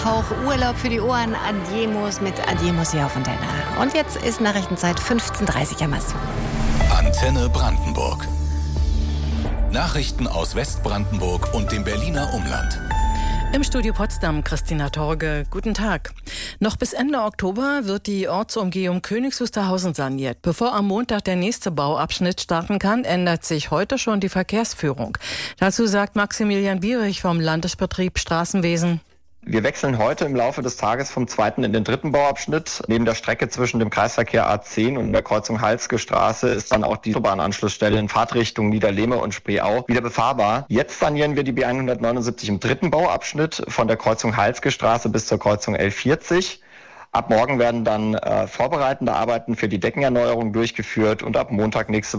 Hauch Urlaub für die Ohren. Adiemos mit Adiemos hier auf Antenne. Und jetzt ist Nachrichtenzeit 15:30 Uhr. Antenne Brandenburg. Nachrichten aus Westbrandenburg und dem Berliner Umland. Im Studio Potsdam, Christina Torge. Guten Tag. Noch bis Ende Oktober wird die Ortsumgehung Königs Wusterhausen saniert. Bevor am Montag der nächste Bauabschnitt starten kann, ändert sich heute schon die Verkehrsführung. Dazu sagt Maximilian Bierich vom Landesbetrieb Straßenwesen. Wir wechseln heute im Laufe des Tages vom 2. in den 3. Bauabschnitt. Neben der Strecke zwischen dem Kreisverkehr A10 und der Kreuzung Halske Straße ist dann auch die Autobahnanschlussstelle in Fahrtrichtung Niederlehme und Spreeau wieder befahrbar. Jetzt sanieren wir die B179 im 3. Bauabschnitt von der Kreuzung Halske Straße bis zur Kreuzung L40. Ab morgen werden dann vorbereitende Arbeiten für die Deckenerneuerung durchgeführt und ab Montag nächste